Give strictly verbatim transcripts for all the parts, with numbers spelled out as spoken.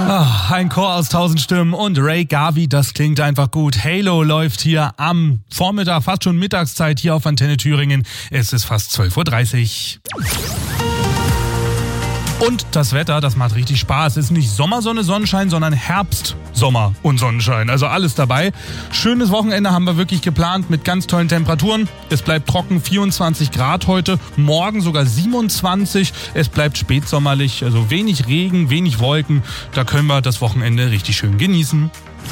Oh, ein Chor aus tausend Stimmen und Ray Garvey, das klingt einfach gut. Halo läuft hier am Vormittag, fast schon Mittagszeit hier auf Antenne Thüringen. Es ist fast zwölf Uhr dreißig. Und das Wetter, das macht richtig Spaß. Es ist nicht Sommersonne, Sonnenschein, sondern Herbst, Sommer und Sonnenschein. Also alles dabei. Schönes Wochenende haben wir wirklich geplant mit ganz tollen Temperaturen. Es bleibt trocken, vierundzwanzig Grad heute, morgen sogar siebenundzwanzig. Es bleibt spätsommerlich, also wenig Regen, wenig Wolken. Da können wir das Wochenende richtig schön genießen.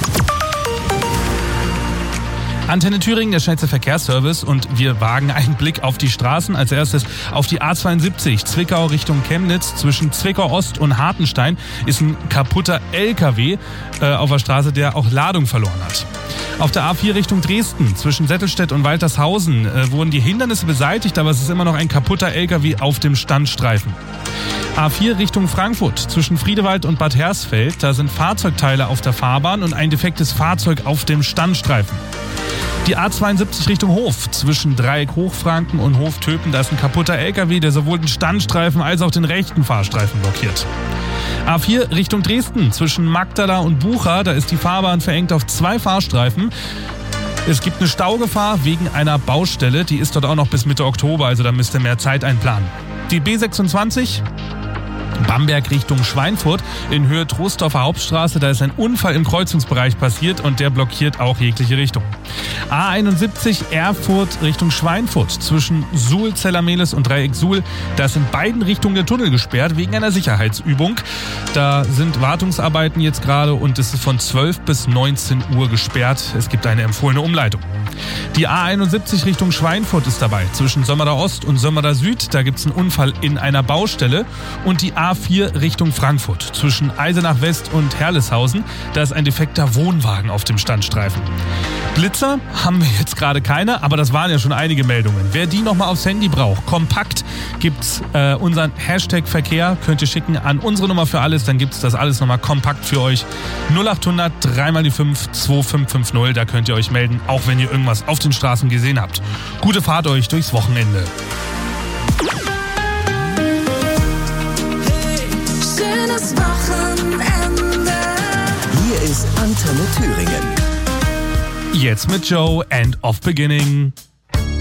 Antenne Thüringen, der schnellste Verkehrsservice, und wir wagen einen Blick auf die Straßen. Als erstes auf die A zweiundsiebzig, Zwickau Richtung Chemnitz. Zwischen Zwickau Ost und Hartenstein ist ein kaputter L K W äh, auf der Straße, der auch Ladung verloren hat. Auf der A vier Richtung Dresden, zwischen Settelstedt und Waltershausen, äh, wurden die Hindernisse beseitigt, aber es ist immer noch ein kaputter L K W auf dem Standstreifen. A vier Richtung Frankfurt, zwischen Friedewald und Bad Hersfeld, da sind Fahrzeugteile auf der Fahrbahn und ein defektes Fahrzeug auf dem Standstreifen. Die A zweiundsiebzig Richtung Hof, zwischen Dreieck Hochfranken und Hof Töpen, da ist ein kaputter L K W, der sowohl den Standstreifen als auch den rechten Fahrstreifen blockiert. A vier Richtung Dresden, zwischen Magdala und Bucha, da ist die Fahrbahn verengt auf zwei Fahrstreifen. Es gibt eine Staugefahr wegen einer Baustelle, die ist dort auch noch bis Mitte Oktober, also da müsst ihr mehr Zeit einplanen. Die B sechsundzwanzig, Bamberg Richtung Schweinfurt, in Höhe Troisdorfer Hauptstraße, da ist ein Unfall im Kreuzungsbereich passiert und der blockiert auch jegliche Richtung. A einundsiebzig Erfurt Richtung Schweinfurt, zwischen Suhl, Zellermehlis und Dreieck Suhl, da ist in beiden Richtungen der Tunnel gesperrt wegen einer Sicherheitsübung. Da sind Wartungsarbeiten jetzt gerade und es ist von zwölf bis neunzehn Uhr gesperrt. Es gibt eine empfohlene Umleitung. Die A einundsiebzig Richtung Schweinfurt ist dabei, zwischen Sömmerda Ost und Sömmerda Süd, da gibt es einen Unfall in einer Baustelle. Und die A vier Richtung Frankfurt, zwischen Eisenach West und Herleshausen, da ist ein defekter Wohnwagen auf dem Standstreifen. Blitzer haben wir jetzt gerade keine, aber das waren ja schon einige Meldungen. Wer die nochmal aufs Handy braucht, kompakt, gibt's äh, unseren Hashtag Verkehr, könnt ihr schicken an unsere Nummer für alles, dann gibt's das alles nochmal kompakt für euch. null achthundert drei mal die fünf zwei fünf fünf null, da könnt ihr euch melden, auch wenn ihr irgendwas auf den Straßen gesehen habt. Gute Fahrt euch durchs Wochenende. Schönes Wochenende. Hier ist Antenne Thüringen. Jetzt mit Joe, End of Beginning.